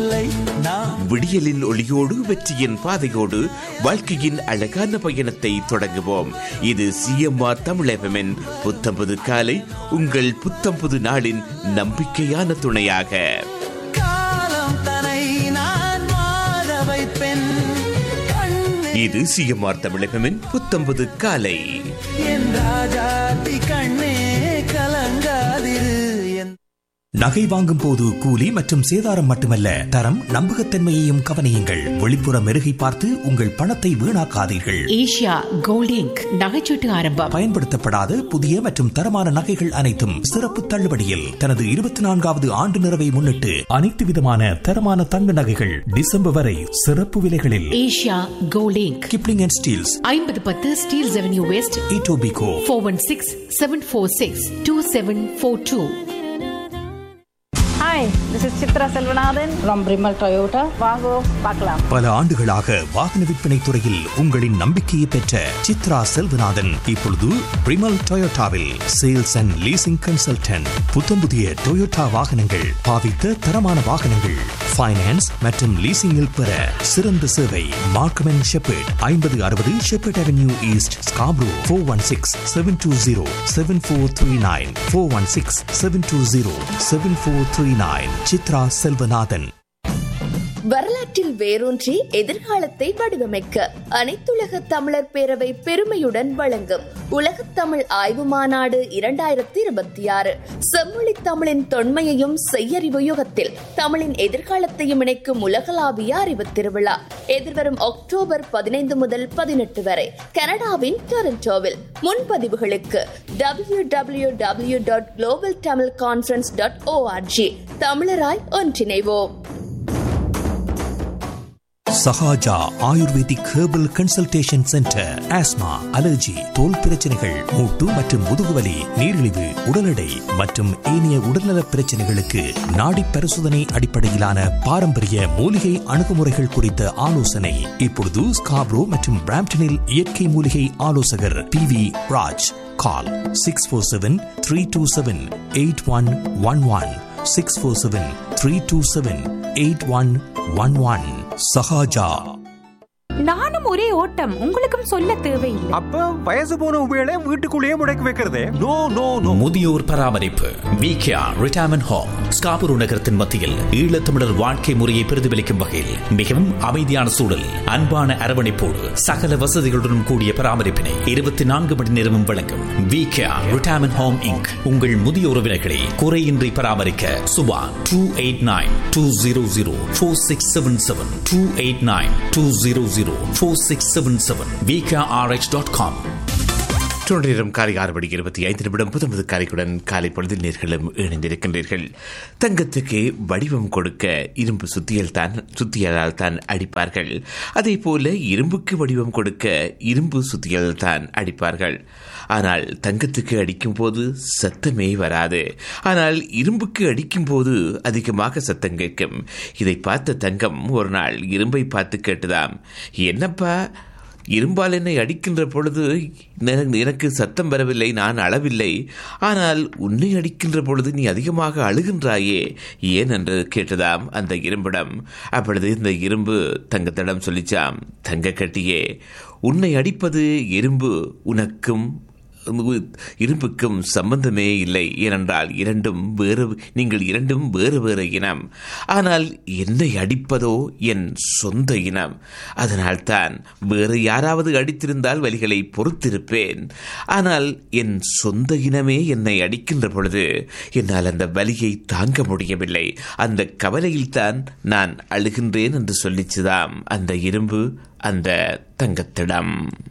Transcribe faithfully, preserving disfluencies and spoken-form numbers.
விடியலின் ஒளியோடு வெற்றியின் பாதையோடு வாழ்க்கையின் அழகான பயணத்தை தொடங்குவோம். இது சிஎம்ஆர் தமிழ் எஃப்எம்மின் புத்தம்புது காலை, உங்கள் புத்தம்புது நாளின் நம்பிக்கையான துணையாக. இது சிஎம்ஆர் தமிழ் எஃப்எம்மின் புத்தம்புது காலை. நகை வாங்கும் போது கூலி மற்றும் சேதாரம் மட்டுமல்ல, தரம் நம்பகத்தன்மையையும் கவனியுங்கள். வெளிப்புற மெருகை பார்த்து உங்கள் பணத்தை வீணாக்காதீர்கள். ஏஷியா கோல்ட் இங்க் நகைச்சீட்டு ஆரம்பம். பயன்படுத்தப்படாத புதிய மற்றும் தரமான நகைகள் அனைத்தும் சிறப்பு தள்ளுபடியில். தனது இருபத்தி நான்காவது ஆண்டு நிறைவை முன்னிட்டு அனைத்து விதமான தரமான தங்க நகைகள் டிசம்பர் வரை சிறப்பு விலைகளில். Asia gold ink, Kipling and Steeles, ஐம்பது பத்து Steeles avenue west, Etobicoke, four one six seven four six two seven four two. Hi, this is Chitra Selvanathan from Brimal Toyota. வாங்கோ பார்க்கலாம். பல ஆண்டுகளாக வாகன விற்பனை துறையில் உங்களின் நம்பிக்கையை பெற்ற சித்ரா செல்வநாதன் இப்பொழுது பிரிமல் டொயோட்டாவில் சேல்ஸ் அண்ட் லீசிங் கன்சல்டன்ட். புத்தம் புதிய டொயோட்டா வாகனங்கள், பாவித்த தரமான வாகனங்கள், ஃபைனான்ஸ் மற்றும் லீசிங்கில் பெற சிறந்த சேவை. மார்க்கம் அண்ட் ஷெப்பர்ட், ஐம்பது அறுபது shepherd avenue east, Scarborough. Four one six seven two zero seven four three nine four one six seven two zero seven four three nine. Chitra Selvanathan. வரலாற்றில் வேரூன்றி எதிர்காலத்தை வடிவமைக்க அனைத்துலக தமிழர் பேரவை பெருமையுடன் வழங்கும் உலகத் தமிழ் ஆய்வு மாநாடு இரண்டாயிரத்தி இருபத்தி ஆறு. செம்மொழி தமிழின் தொன்மையையும் செய்யறிவு யுகத்தில் தமிழின் எதிர்காலத்தையும் இணைக்கும் உலகளாவிய அறிவு திருவிழா எதிர்வரும் அக்டோபர் பதினைந்து முதல் பதினெட்டு வரை கனடாவின் டொரண்டோவில். முன்பதிவுகளுக்கு W W W dot global Tamil conference dot O R G. தமிழராய் ஒன்றிணைவோம். Sahaja ayurvedic herbal consultation centre. Asthma, allergy, தோல் பிரச்சனைகள், மூட்டு மற்றும் முதுகுவலி, நீரிழிவு, உடல் எடை மற்றும் ஏனைய உடல்நல பிரச்சனைகளுக்கு நாடி பரிசோதனை அடிப்படையிலான பாரம்பரிய மூலிகை அணுகுமுறைகள் குறித்த ஆலோசனை. இப்பொழுது ஸ்காப்ரோ மற்றும் பிராம்டனில் இயற்கை மூலிகை ஆலோசகர் பி வி ராஜ். கால் six four seven three two seven eight one one one six four seven three two seven eight one one one. Sahaja. நானும் ஒரே ஓட்டம், உங்களுக்கும் சொல்ல தேவையில்லை. அப்ப வயசு போன உபயோக வீட்டுக்குள்ளேயே முடக்கி வைக்கிறதே. No no no. முதியோர் பராமரிப்பு விகேஆர் ரிட்டையர்மென்ட் ஹோம் ஸ்காபுரு நகரத்தின் மத்தியில் ஈழத்தமிழர் வாழ்க்கை முறையை பிரதிபலிக்கும் வகையில் மிகவும் அமைதியான சூழல், அன்பான அரவணைப்போடு சகல வசதிகளுடன் கூடிய பராமரிப்பினை இருபத்தி நான்கு மணி நேரமும் வழங்கும் விகேஆர் ரிட்டையர்மென்ட் ஹோம் இன்க். உங்கள் முதிய உறவினர்களை குறையின்றி பராமரிக்க Subha two eight nine two zero zero four six seven seven two eight nine two zero zero four six seven seven V K R H dot com. நேரம் காலை ஆறு மணி இருபத்தி ஐந்து நிமிடம். புதம்பது காலைக்குடன் காலை பொழுதில் நேர்களும் இணைந்திருக்கின்றீர்கள். தங்கத்துக்கு வடிவம் கொடுக்க இரும்பு சுத்தியல் தான் சுத்தியலால் தான் அடிப்பார்கள். அதே போல இரும்புக்கு வடிவம் கொடுக்க இரும்பு சுத்தியல் தான் அடிப்பார்கள். ஆனால் தங்கத்துக்கு அடிக்கும் போது சத்தமே வராது. ஆனால் இரும்புக்கு அடிக்கும் போது அதிகமாக சத்தம் கேட்கும். இதை பார்த்த தங்கம் ஒரு நாள் இரும்பை பார்த்து கேட்டுதாம், என்னப்பா இரும்பால் என்னை அடிக்கின்ற பொழுது எனக்கு சத்தம் வரவில்லை, நான் அழவில்லை. ஆனால் உன்னை அடிக்கின்ற பொழுது நீ அதிகமாக அழுகின்றாயே, ஏன் என்று கேட்டதாம் அந்த இரும்பிடம். அப்பொழுது இந்த இரும்பு தங்கத்திடம் சொல்லிச்சாம், தங்க கட்டியே, உன்னை அடிப்பது இரும்பு உனக்கும் இரும்புக்கும் சம்பந்தமே இல்லை. ஏனென்றால் இரண்டும் வேறு, நீங்கள் இரண்டும் வேறு வேறு இனம். ஆனால் என்னை அடிப்பதோ என் சொந்த இனம். அதனால் தான் வேறு யாராவது அடித்திருந்தால் வலிகளை பொறுத்திருப்பேன். ஆனால் என் சொந்த இனமே என்னை அடிக்கின்ற பொழுது என்னால் அந்த வலியை தாங்க முடியவில்லை. அந்த கவலையில் தான் நான் அழுகின்றேன் என்று சொல்லிச்சுதாம் அந்த இரும்பு அந்த தங்கத்திடம்.